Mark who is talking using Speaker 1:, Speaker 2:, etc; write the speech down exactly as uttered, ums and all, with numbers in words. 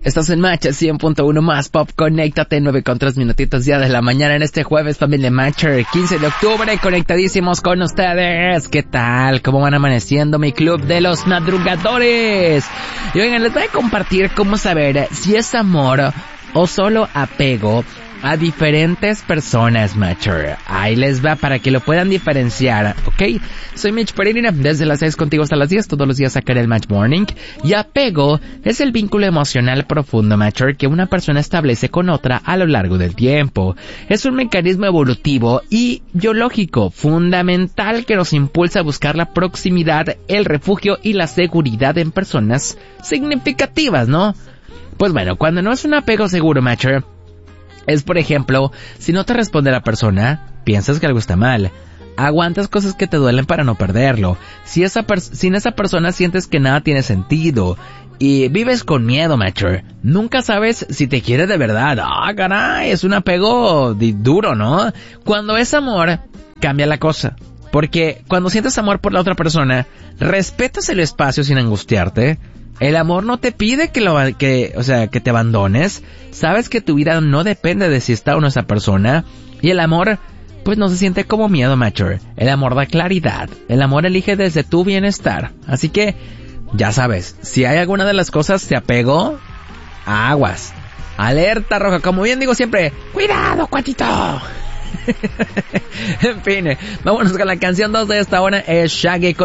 Speaker 1: Estás en Match cien punto uno más Pop. Conéctate, nueve con tres minutitos ya de la mañana en este jueves, familia Matcher, quince de octubre, conectadísimos con ustedes. ¿Qué tal? ¿Cómo van amaneciendo mi club de los madrugadores? Y oigan, les voy a compartir cómo saber si es amor o solo apego a diferentes personas, Matcher. Ahí les va para que lo puedan diferenciar, ¿ok? Soy Mitch Pereira, desde las seis contigo hasta las diez, todos los días sacaré el Match Morning. Y apego es el vínculo emocional profundo, Matcher, que una persona establece con otra a lo largo del tiempo. Es un mecanismo evolutivo y biológico fundamental que nos impulsa a buscar la proximidad, el refugio y la seguridad en personas significativas, ¿no? Pues bueno, cuando no es un apego seguro, Matcher, es, por ejemplo, si no te responde la persona, piensas que algo está mal. Aguantas cosas que te duelen para no perderlo. Si esa per- sin esa persona sientes que nada tiene sentido. Y vives con miedo, Matcher. Nunca sabes si te quiere de verdad. Ah, caray, es un apego di- duro, ¿no? Cuando es amor, cambia la cosa. Porque cuando sientes amor por la otra persona, respetas el espacio sin angustiarte. El amor no te pide que lo, que, o sea, que te abandones. Sabes que tu vida no depende de si está o no esa persona. Y el amor, pues no se siente como miedo, Matcher. El amor da claridad. El amor elige desde tu bienestar. Así que, ya sabes, si hay alguna de las cosas te apego, aguas. Alerta roja, como bien digo siempre, ¡cuidado, cuatito! En fin, vámonos con la canción dos de esta hora, es Shaggy con